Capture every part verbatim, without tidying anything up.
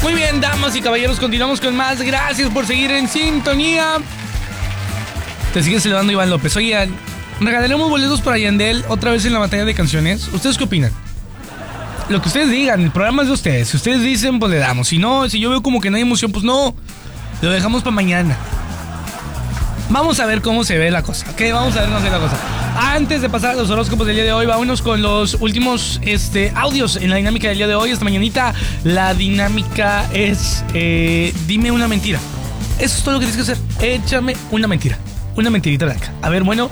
Muy bien, damas y caballeros, continuamos con más. Gracias por seguir en sintonía. Te sigue saludando Iván López. Oigan, regalaremos boletos para Yandel otra vez en la batalla de canciones. ¿Ustedes qué opinan? Lo que ustedes digan, el programa es de ustedes. Si ustedes dicen, pues le damos. Si no, si yo veo como que no hay emoción, pues no. Lo dejamos para mañana. Vamos a ver cómo se ve la cosa. Ok, vamos a ver cómo se ve la cosa. Antes de pasar a los horóscopos del día de hoy, vámonos con los últimos este, audios en la dinámica del día de hoy. Esta mañanita la dinámica es eh, dime una mentira. Eso es todo lo que tienes que hacer. Échame una mentira. Una mentirita blanca. A ver, bueno.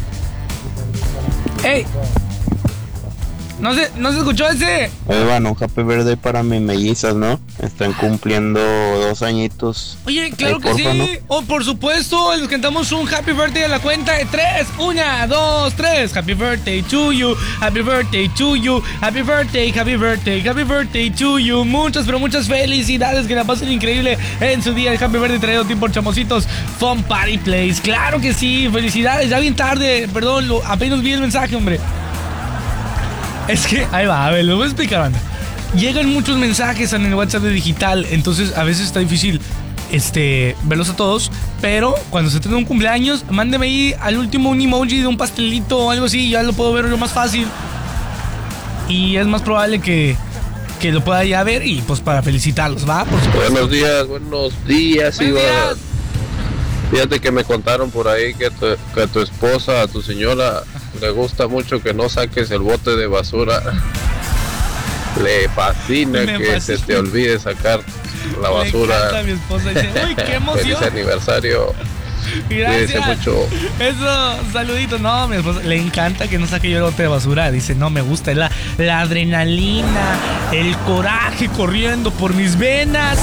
¡Ey! No se, no se escuchó ese. Iván, un happy birthday para mis mellizas, ¿no? Están cumpliendo dos añitos. Oye, claro Ay, que porfa, sí. ¿no? Oh, por supuesto, les cantamos un happy birthday a la cuenta de tres. Una, dos, tres. Happy birthday to you. Happy birthday to you. Happy birthday, happy birthday, happy birthday to you. Muchas, pero muchas felicidades. Que la pasen increíble en su día. El happy birthday traído tiempo por Chamositos Fun Party Place. Claro que sí. Felicidades. Ya bien tarde. Perdón, lo, apenas vi el mensaje, hombre. Es que, ahí va, a ver, lo voy a explicar, banda. Llegan muchos mensajes en el WhatsApp de digital, entonces a veces está difícil este, verlos a todos, pero cuando se tenga un cumpleaños, mándeme ahí al último un emoji de un pastelito o algo así, ya lo puedo ver yo más fácil. Y es más probable que, que lo pueda ya ver y pues para felicitarlos, ¿va? Por supuesto. Buenos días, buenos días, Buenos Iván. días. Fíjate que me contaron por ahí que tu, que tu esposa, a tu señora, le gusta mucho que no saques el bote de basura. Le fascina Me que fascina. se te olvide sacar la Me basura. encanta a mi esposa, dice, uy, qué emoción. Feliz aniversario. Gracias. Cuídese mucho. Eso, saludito. No, mi esposa le encanta que no saque yo el bote de basura. Dice, no, me gusta. Es la, la adrenalina, el coraje corriendo por mis venas.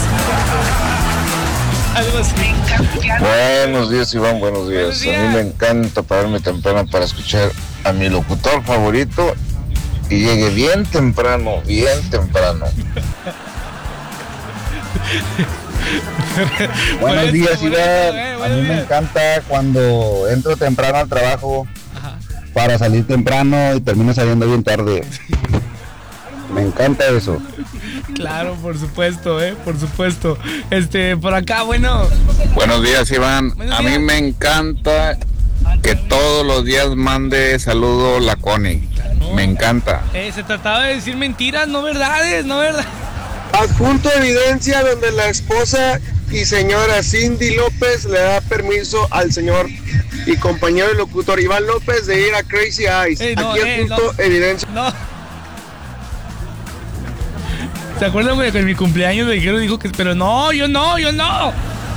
Algo así. Buenos días, Iván, buenos días. Buenos días. A mí me encanta pararme temprano para escuchar a mi locutor favorito y llegue bien temprano, bien temprano. Buenos Buenos días, días, Iván. eh, A buenos mí me días. encanta cuando entro temprano al trabajo Ajá. para salir temprano y termino saliendo bien tarde. Me encanta eso. Claro, por supuesto, eh, por supuesto. Este, por acá, bueno. Buenos días, Iván. Buenos A días. mí me encanta que todos los días mande saludo la Connie. Me encanta. Eh, se trataba de decir mentiras, no verdades, no verdades. Adjunto evidencia donde la esposa y señora Cindy López le da permiso al señor y compañero del locutor Iván López de ir a Crazy Eyes. Eh, no, Aquí eh, adjunto no. evidencia. No. ¿Se acuerdan, güey, que en mi cumpleaños me dijeron, dijo que, pero no, yo no, yo no.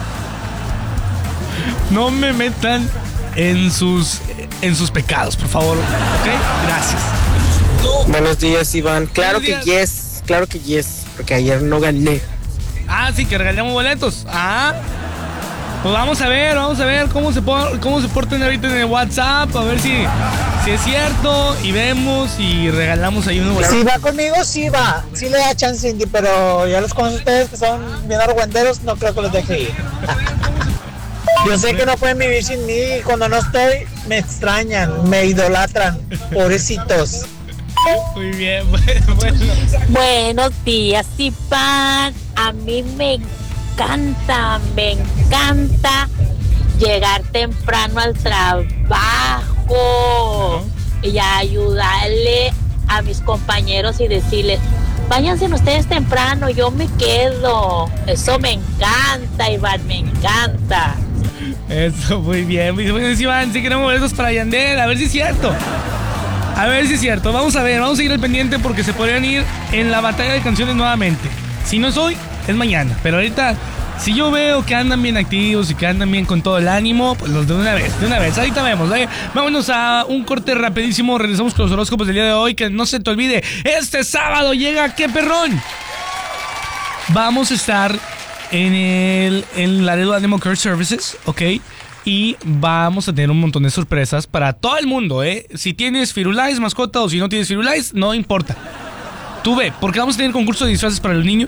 No me metan en sus, en sus pecados, por favor. ¿Ok? Gracias. Buenos días, Iván. Claro Buenos que yes, claro que yes, porque ayer no gané. Ah, sí, que regalamos boletos. Ah. Pues vamos a ver, vamos a ver cómo se por- cómo se portan ahorita en el WhatsApp, a ver si, si es cierto, y vemos y regalamos ahí unos boletos. Si va conmigo, sí va. Sí le da chance, Cindy, pero ya los conozco a ustedes que son bien argüenderos, no creo que los deje ir. Yo sé que no pueden vivir sin mí y cuando no estoy, me extrañan, me idolatran. Pobrecitos. Muy bien, bueno, bueno. Buenos días, Iván. A mí me encanta, me encanta llegar temprano al trabajo y ayudarle a mis compañeros y decirles, váyanse ustedes temprano, yo me quedo. Eso me encanta, Iván, me encanta. Eso, muy bien. Muy bien, Iván, sí queremos boletos para Yandel, a ver si es cierto. A ver si es cierto. Vamos a ver, vamos a seguir al pendiente porque se podrían ir en la batalla de canciones nuevamente. Si no es hoy, es mañana. Pero ahorita, si yo veo que andan bien activos y que andan bien con todo el ánimo, pues los de una vez, de una vez. Ahorita vemos, ¿eh? Vámonos a un corte rapidísimo. Regresamos con los horóscopos del día de hoy. Que no se te olvide, este sábado llega ¡Qué perrón! Vamos a estar en el en Laredo Animal Care Services, ¿ok? Y vamos a tener un montón de sorpresas para todo el mundo, ¿eh? Si tienes Firulais, mascota, o si no tienes Firulais, no importa. Tú ve, porque vamos a tener concurso de disfraces para los niños.